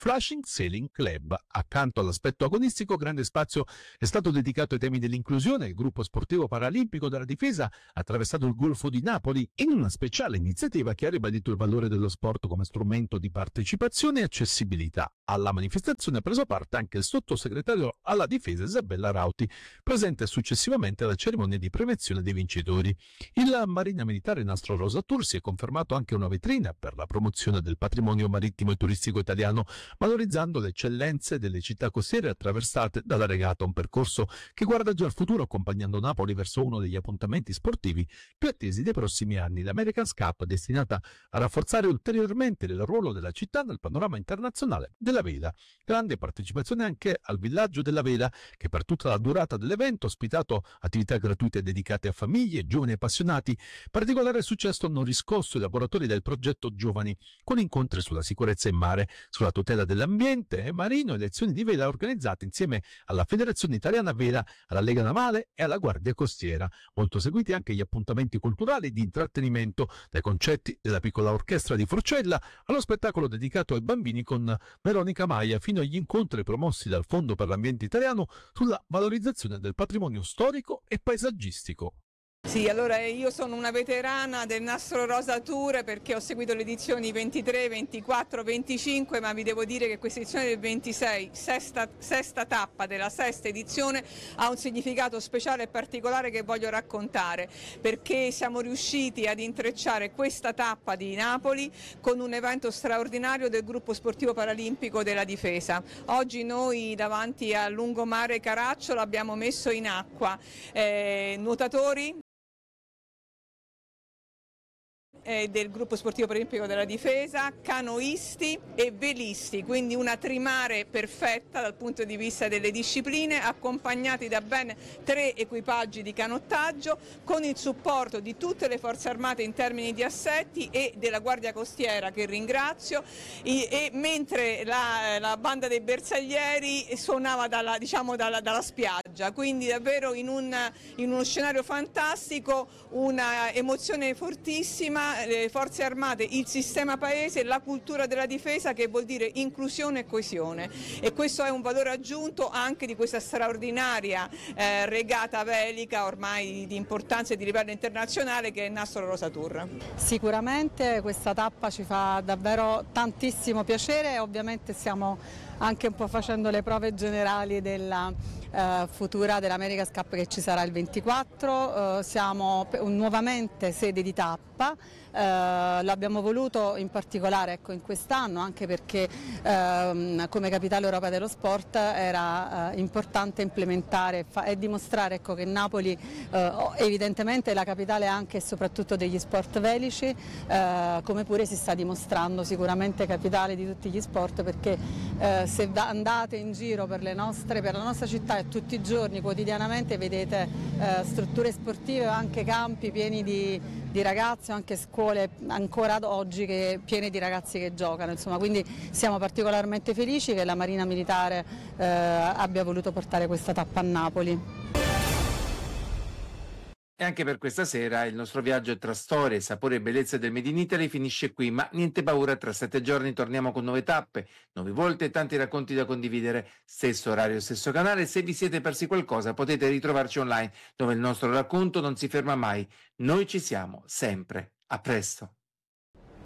Flushing Sailing Club. Accanto all'aspetto agonistico, grande spazio è stato dedicato ai temi dell'inclusione. Il gruppo sportivo paralimpico della Difesa ha attraversato il Golfo di Napoli in una speciale iniziativa che ha ribadito il valore dello sport come strumento di partecipazione e accessibilità. Alla manifestazione ha preso parte anche il sottosegretario alla Difesa Isabella Rauti, presente successivamente alla cerimonia di premiazione dei vincitori. Il Marina Militare Nastro Rosa Tour si è confermato anche una vetrina per la promozione del patrimonio marittimo e turistico italiano, valorizzando le eccellenze delle città costiere attraversate dalla regata, un percorso che guarda già al futuro accompagnando Napoli verso uno degli appuntamenti sportivi più attesi dei prossimi anni, l'America's Cup, destinata a rafforzare ulteriormente il ruolo della città nel panorama internazionale della vela. Grande partecipazione anche al Villaggio della Vela, che per tutta la durata dell'evento ha ospitato attività gratuite dedicate a famiglie, giovani e appassionati. Particolare successo hanno riscosso i lavoratori del progetto Giovani, con incontri sulla sicurezza in mare, sulla tutela dell'ambiente e marino e lezioni di vela organizzate insieme alla Federazione Italiana Vela, alla Lega Navale e alla Guardia Costiera. Molto seguiti anche gli appuntamenti culturali e di intrattenimento, dai concerti della piccola orchestra di Forcella allo spettacolo dedicato ai bambini con Veronica Maia, fino agli incontri promossi dal Fondo per l'Ambiente Italiano sulla valorizzazione del patrimonio storico e paesaggistico. Sì, allora io sono una veterana del Nastro Rosa Tour perché ho seguito le edizioni 23, 24, 25, ma vi devo dire che questa edizione del 26, sesta tappa della sesta edizione, ha un significato speciale e particolare che voglio raccontare, perché siamo riusciti ad intrecciare questa tappa di Napoli con un evento straordinario del gruppo sportivo paralimpico della Difesa. Oggi noi davanti al lungomare Caracciolo abbiamo messo in acqua nuotatori del gruppo sportivo paralimpico della Difesa, canoisti e velisti, quindi una trimare perfetta dal punto di vista delle discipline, accompagnati da ben 3 equipaggi di canottaggio, con il supporto di tutte le forze armate in termini di assetti e della Guardia Costiera, che ringrazio, e mentre la banda dei bersaglieri suonava dalla spiaggia, quindi davvero in uno scenario fantastico, una emozione fortissima. Le forze armate, il sistema paese, la cultura della difesa, che vuol dire inclusione e coesione, e questo è un valore aggiunto anche di questa straordinaria regata velica ormai di importanza e di livello internazionale, che è il Nastro Rosa Tour. Sicuramente questa tappa ci fa davvero tantissimo piacere, ovviamente stiamo anche un po' facendo le prove generali della futura dell'America's Cup che ci sarà il 24, siamo nuovamente sede di tappa, l'abbiamo voluto in particolare in quest'anno anche perché come capitale europea dello sport era importante implementare e dimostrare che Napoli evidentemente è la capitale anche e soprattutto degli sport velici, come pure si sta dimostrando sicuramente capitale di tutti gli sport, perché se andate in giro per la nostra città tutti i giorni, quotidianamente, vedete strutture sportive, anche campi pieni di ragazzi, anche scuole ancora ad oggi piene di ragazzi che giocano, insomma, quindi siamo particolarmente felici che la Marina Militare abbia voluto portare questa tappa a Napoli. E anche per questa sera il nostro viaggio tra storie, sapore e bellezze del Made in Italy finisce qui, ma niente paura, tra 7 giorni torniamo con nuove tappe, nuove volte e tanti racconti da condividere. Stesso orario, stesso canale. Se vi siete persi qualcosa potete ritrovarci online, dove il nostro racconto non si ferma mai. Noi ci siamo, sempre. A presto.